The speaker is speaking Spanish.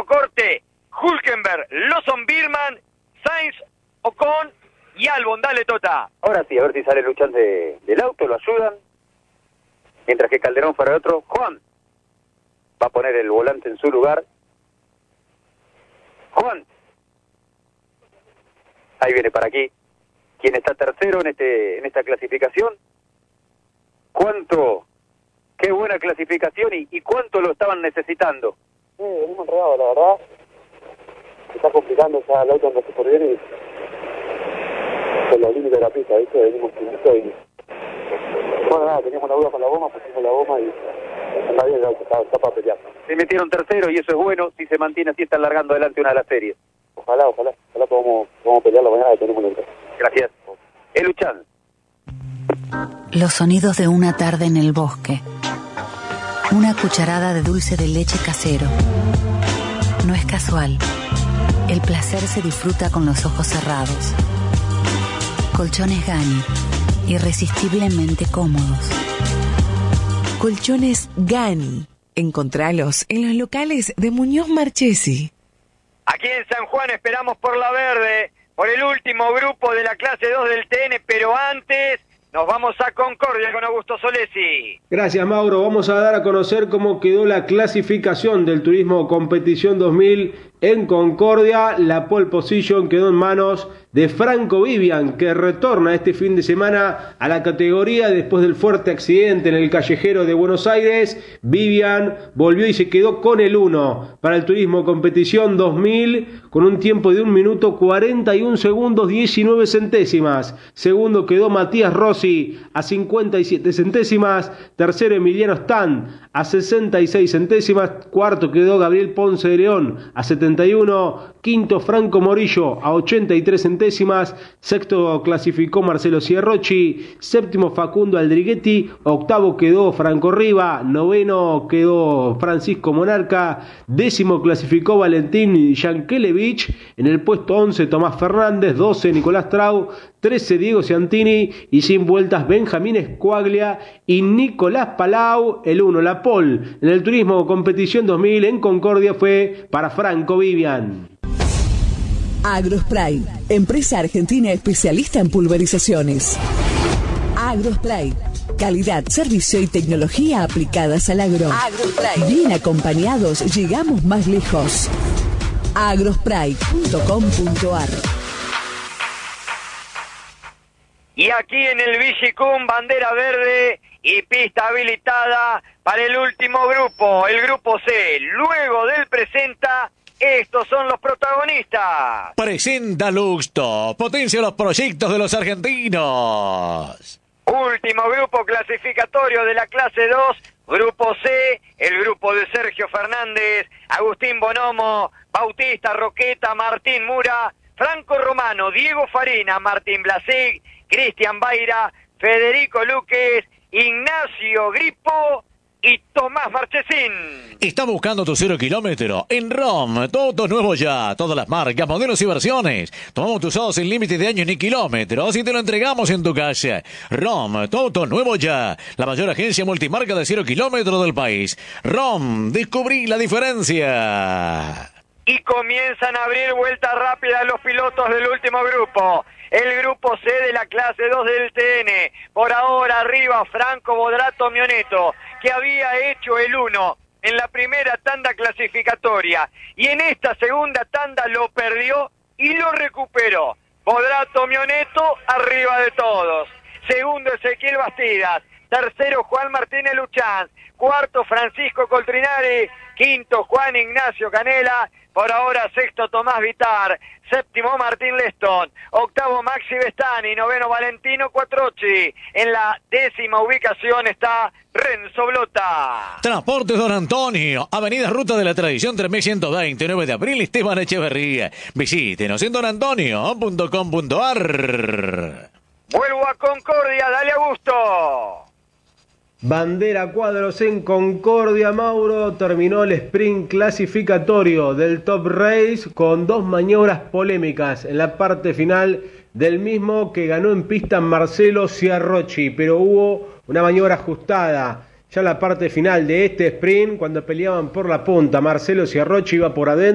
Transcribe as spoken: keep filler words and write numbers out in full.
corte, Hülkenberg, Lawson Birman, Sainz, Ocon y Albon. Dale, Tota. Ahora sí, a ver si sale Luchán de, del auto, lo ayudan. Mientras que Calderón para el otro. Juan va a poner el volante en su lugar. Juan. Ahí viene para aquí. ¿Quién está tercero en este en esta clasificación? ¿Cuánto? Qué buena clasificación y, y cuánto lo estaban necesitando. Sí, venimos enredados, la verdad. Se está complicando ya el auto, andase por bien y con los límites de la pista, ¿viste? Venimos quinto y... Bueno, nada, teníamos la duda con la goma, pusimos la goma y... Anda bien el auto, está, está para pelear. Se metieron tercero y eso es bueno. Si se mantiene así, están largando adelante una de las series. Ojalá, ojalá, ojalá podamos, podamos pelearlo mañana y tenemos el auto. Gracias. El Luchán. Los sonidos de una tarde en el bosque. Una cucharada de dulce de leche casero. No es casual. El placer se disfruta con los ojos cerrados. Colchones Gani, irresistiblemente cómodos. Colchones Gani. Encontralos en los locales de Muñoz Marchesi. Aquí en San Juan esperamos por la verde, por el último grupo de la clase dos del T N, pero antes nos vamos a Concordia con Augusto Solesi. Gracias, Mauro. Vamos a dar a conocer cómo quedó la clasificación del Turismo Competición dos mil en Concordia. La pole position quedó en manos de Franco Vivian, que retorna este fin de semana a la categoría después del fuerte accidente en el callejero de Buenos Aires. Vivian volvió y se quedó con el uno para el Turismo Competición dos mil con un tiempo de un minuto cuarenta y un segundos diecinueve centésimas. Segundo quedó Matías Rossi a cincuenta y siete centésimas. Tercero Emiliano Stan a sesenta y seis centésimas. Cuarto quedó Gabriel Ponce de León a setenta y uno. Quinto Franco Morillo a ochenta y tres centésimas. Sexto clasificó Marcelo Ciarrochi. Séptimo Facundo Aldriguetti. Octavo quedó Franco Riva. Noveno quedó Francisco Monarca. Décimo clasificó Valentín Yankelevich. En el puesto once Tomás Fernández. doce Nicolás Trau. trece Diego Ciantini. Y sin vueltas Benjamín Escuaglia y Nicolás Palau. El uno, la pole en el Turismo Competición dos mil en Concordia fue para Franco Vivian. Agrospray, empresa argentina especialista en pulverizaciones. Agrospray, calidad, servicio y tecnología aplicadas al agro. Agrospray. Bien acompañados, llegamos más lejos. agrospray punto com punto ar. Y aquí en el Villicum, bandera verde y pista habilitada para el último grupo, el grupo C. Luego del presenta, estos son los protagonistas. Presenta Luxto, potencia los proyectos de los argentinos. Último grupo clasificatorio de la clase dos, grupo C, el grupo de Sergio Fernández, Agustín Bonomo, Bautista Roqueta, Martín Mura, Franco Romano, Diego Farina, Martín Blasig, Cristian Baira, Federico Luques, Ignacio Gripo y Tomás Marchesín. Está buscando tu cero kilómetro en ROM. Todo nuevo ya. Todas las marcas, modelos y versiones. Tomamos tus usados sin límite de años ni kilómetros y te lo entregamos en tu casa. ROM, todo nuevo ya. La mayor agencia multimarca de cero kilómetros del país. ROM, descubrí la diferencia. Y comienzan a abrir vuelta rápida los pilotos del último grupo. El grupo C de la clase dos del T N. Por ahora arriba Franco Bodrato Mioneto, que había hecho el uno en la primera tanda clasificatoria. Y en esta segunda tanda lo perdió y lo recuperó. Bodrato Mioneto arriba de todos. Segundo Ezequiel Bastidas. Tercero Juan Martínez Luchán. Cuarto Francisco Coltrinari. Quinto Juan Ignacio Canela. Por ahora sexto Tomás Vitar. Séptimo Martín Leston. Octavo Maxi Bestani. Noveno Valentino Quattrocchi. En la décima ubicación está Renzo Blota. Transportes Don Antonio. Avenida Ruta de la Tradición tres mil ciento veinte, nueve de abril, Esteban Echeverría. Visítenos en don antonio punto com punto ar. Vuelvo a Concordia. Dale a gusto. Bandera cuadros en Concordia, Mauro. Terminó el sprint clasificatorio del Top Race con dos maniobras polémicas en la parte final del mismo, que ganó en pista Marcelo Ciarrochi, pero hubo una maniobra ajustada ya en la parte final de este sprint, cuando peleaban por la punta. Marcelo Ciarrochi iba por adentro.